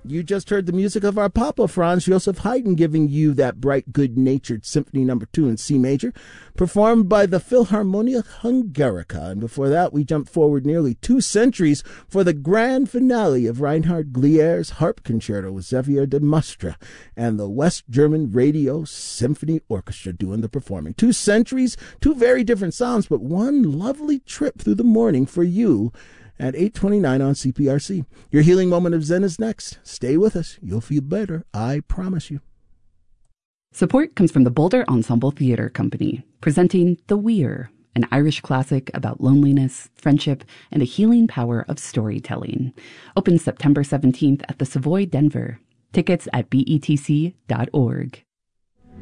You just heard the music of our Papa, Franz Joseph Haydn, giving you that bright, good-natured Symphony No. 2 in C major, performed by the Philharmonia Hungarica. And before that, we jumped forward nearly 2 centuries for the grand finale of Reinhard Glier's Harp Concerto with Xavier de Maistre and the West German Radio Symphony Orchestra doing the performing. 2 centuries, 2 very different sounds, but one lovely trip through the morning for you at 8:29 on CPRC. Your healing moment of Zen is next. Stay with us. You'll feel better. I promise you. Support comes from the Boulder Ensemble Theatre Company, presenting The Weir, an Irish classic about loneliness, friendship, and the healing power of storytelling. Opens September 17th at the Savoy, Denver. Tickets at betc.org.